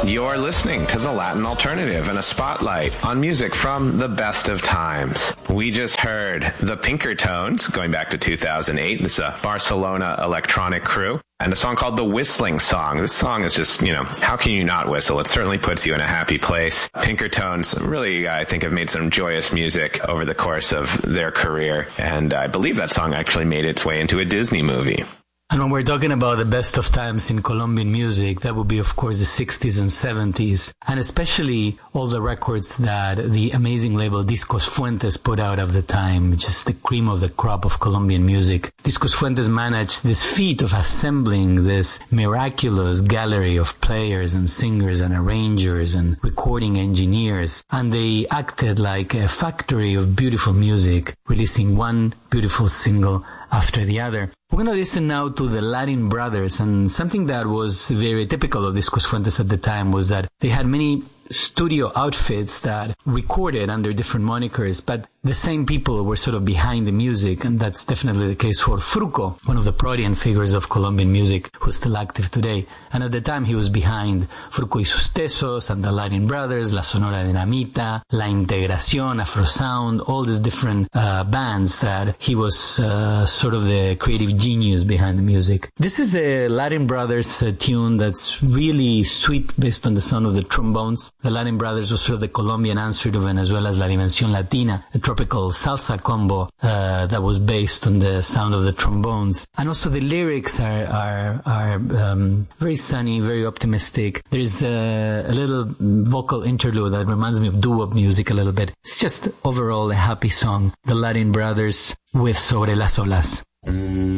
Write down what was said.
You're listening to The Latin Alternative and a spotlight on music from the best of times. We just heard the Pinkertones, going back to 2008. This is a Barcelona electronic crew. And a song called The Whistling Song. This song is just, how can you not whistle? It certainly puts you in a happy place. Pinkertones really, I think, have made some joyous music over the course of their career. And I believe that song actually made its way into a Disney movie. And when we're talking about the best of times in Colombian music, that would be, of course, the 60s and 70s, and especially all the records that the amazing label Discos Fuentes put out at the time, just the cream of the crop of Colombian music. Discos Fuentes managed this feat of assembling this miraculous gallery of players and singers and arrangers and recording engineers, and they acted like a factory of beautiful music, releasing one beautiful single after the other. We're going to listen now to the Latin Brothers, and something that was very typical of Discos Fuentes at the time was that they had many studio outfits that recorded under different monikers, but the same people were sort of behind the music, and that's definitely the case for Fruco, one of the prominent figures of Colombian music who's still active today. And at the time he was behind Fruco y sus Tesos and the Latin Brothers, La Sonora Dinamita, La Integración, Afro Sound, all these different bands that he was sort of the creative genius behind the music. This is a Latin Brothers tune that's really sweet based on the sound of the trombones. The Latin Brothers was sort of the Colombian answer to Venezuela's La Dimensión Latina, a tropical salsa combo that was based on the sound of the trombones. And also the lyrics are very sunny, very optimistic. There's a little vocal interlude that reminds me of doo-wop music a little bit. It's just overall a happy song. The Latin Brothers with Sobre las Olas.